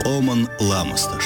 Оман ламастır.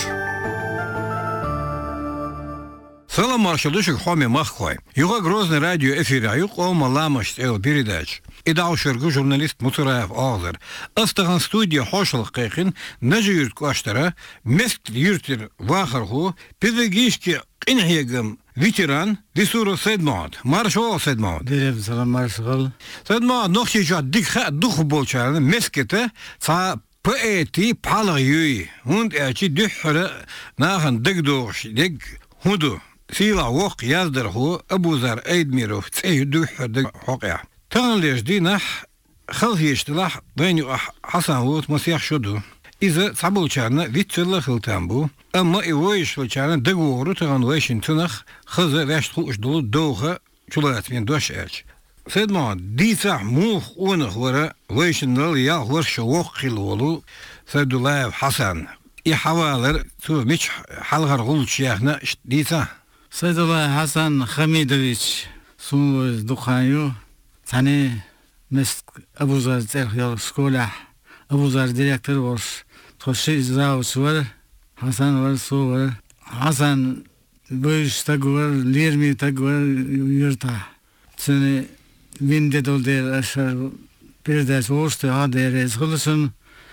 Салам аршадушек хоми маххой. Юга Грозный радио эфира юк Оман ламаст эл передач. İdavşırgı jurnalist Muturayev ağzır. Astağın studiya hoşluk kaykin nece yurt kaştara mest yurtir vahırhu pedagogiki inhiyagım veteran Disuru Sedmad. Marşal Sedmad. Direm salam marşal. Sedmad noxşica dikha duh bolçarını meskete sa poeti palıyı. Hund erçi dühre nahan digdoş dig hudu. Sila vok yazdırhu Abu Zar Eidmirov tsey dühre dig hoqya. Tanrıleş dinah xalhiyştilah daynu Hasan Hut Masih şudu. İze sabulçarına vitçılı hıltan bu. Ama evoyşlıçarına dıgvoru tanrıleşin tınah xızı veştku uçdulu doğu çulayatmen doş erç. Sedma ditsah muh unuh vara veşinal ya vırşı vok xilolu Sedulayev Hasan. İhavalar tu miç halgar gulçyahna ditsah. Sedulayev Hasan Hamidoviç sumuz dukhanyu. Tani mest Abu Zar terhiyal skola Abu Zar direktör var. Toşi zavus var. Hasan var su var. Hasan böyüş tag var. Lirmi tag var yurta. Seni vinde dol der aşağı bir ders oluştu. Ha der kılıçın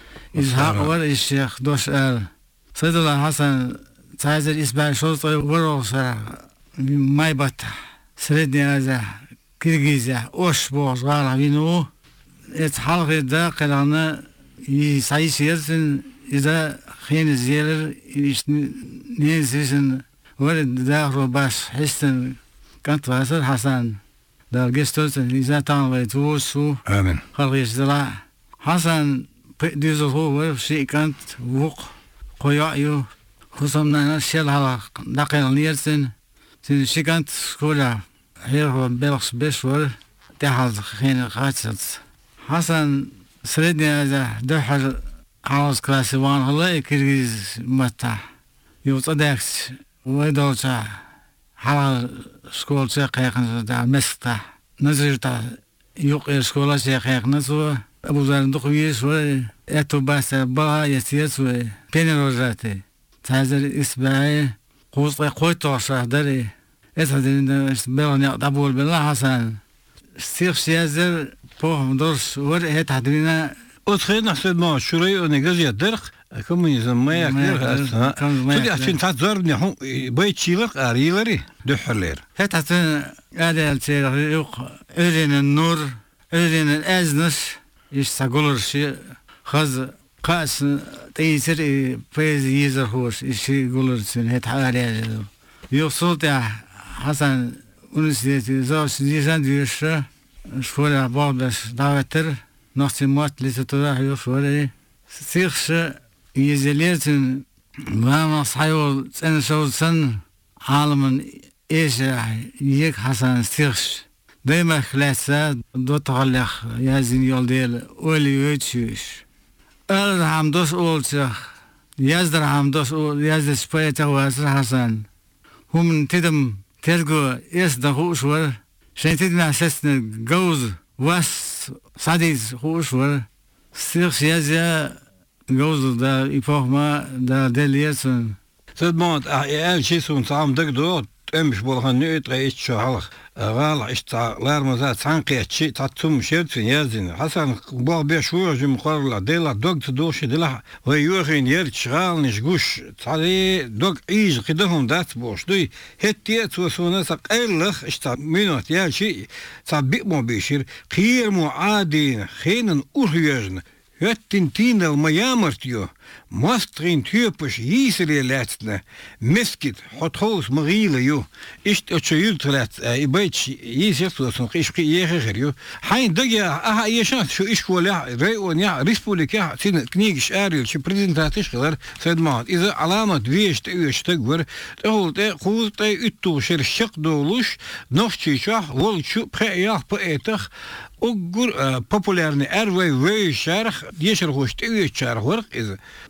izhak var işyah doş el. Saydılar Hasan Tazer isber şoltay var olsa Maybata Sredni Azia Kirgizya, oş boğaz gala vinu, et halkı da kalanı sayısı yersin, da xeniz yelir, işte neysesin, var da robaş, hesten kant vasır Hasan, da gestolsun, iza tanrı tuğusu, Amin. halkı yaştıla, Hasan düzü var, şey kant vuk, koyuyor, husumdan şel halak, da kalanı yersin, sin şey kant skola, Her belks beş var, tehal geen kaçat. Hasan Sredni Azia döhar halas klasi van halay Kirgiz mata. Yurtta deks vaydolça halal skolça kayakın da meskta. Nazirta yok skolça kayakın su. Abu Zar'ın dokuyes var. Eto basta baha yetiyet ve penerozati. Tazer isba'i kuzda koytoşa dari. Etadinde belon yaqtabul billah Hasan. Sirf siyazer poh dors var etadina Otxeyna Sedma şurayı öne gaziyatırıq. Komünizm mayak yer. Tudi açın tat zorni bayçilik arileri dühürler. Hetatın adel yok öğrenin nur öğrenin eznış işte gulurşi haz qas teysir pez yezer hoş işi gulursun het hali yok sulta Hasan Üniversitesi zavşidiyen diyişe şöyle bağdaş davettir noktimat literatüra yok şöyle sirşe yezelersin ve sayol sen şolsan alımın eşe yek Hasan sirş demek lesa dotallak yazın yol değil öyle ölçüş hamdos olacak yazdır hamdos yazdır spayeta vasır Hasan هم تدم تلقو يصدق خوشور شين تدنا أساسنا جوز واس صديز خوشور سيخ سيازيا جوز دا يفوق ما دا دليسون Sedma el şeysun tam degdo emş bolğan nötre iç şahalıq. Gal işte larmaza sanqiyatçı tatum şertsin yazın. Hasan bu beş uyum qarla dela dog doşi dela ve yuğin yer çağalmış guş. Tali dog iyice qidahum dat boş. Duy hettiyet ve sonra saqaylık işte minut ya şey sabit mo beşir qiyir muadin xinin urhuyajn. Höttin tinel mayamartyo. Mastrin typisch yisere letztne. Meskit hothoos marile yo. Ist öçeyültlet ibeyç yisirtusun qishqi yeğer Hayn dagya aha yaşat şu iş kola reyon ya respublika sin knigish aril şu prezentatiş sedmat. İze alamat veşte gör. Oldu quzte üttu şirşq doluş. Nohçiçah volçu preyah poetah Ogur populärni ervey ve şerh yeşer hoşte üye çarhırq iz